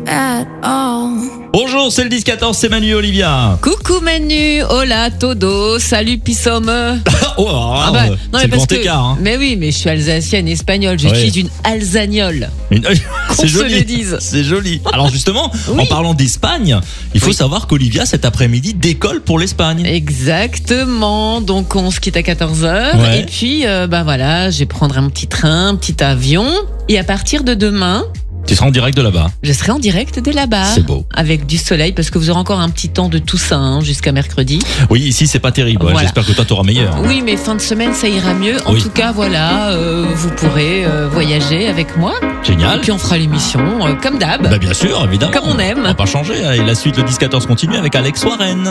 at all. Bonjour, c'est le 10-14, c'est Manu et Olivia. Coucou Manu, hola todo, salut pissom. Oh, Ah bah, non, c'est le grand que, écart. Hein. mais oui, mais je suis alsacienne, espagnole, je Ouais. suis une alzagnole. C'est se le joli. dise. C'est joli. Alors justement, Oui. en parlant d'Espagne, il faut Oui. savoir qu'Olivia cet après-midi décolle pour l'Espagne. Exactement, donc on se quitte à 14h Ouais. et puis bah voilà, je vais prendre un petit train, un petit avion et à partir de demain, Tu seras en direct de là-bas. je serai en direct de là-bas. C'est beau. Avec du soleil parce que vous aurez encore un petit temps de Toussaint hein, jusqu'à mercredi. Oui, ici c'est pas terrible. Ouais, Voilà. j'espère que toi t'auras meilleur. Oui, mais fin de semaine ça ira mieux. En Oui. tout cas, voilà, vous pourrez voyager avec moi. Génial. Et puis on fera l'émission comme d'hab. Bah bien sûr, évidemment. Comme on aime. On va pas changer. Et la suite, le 10-14 continue avec Alex Warren.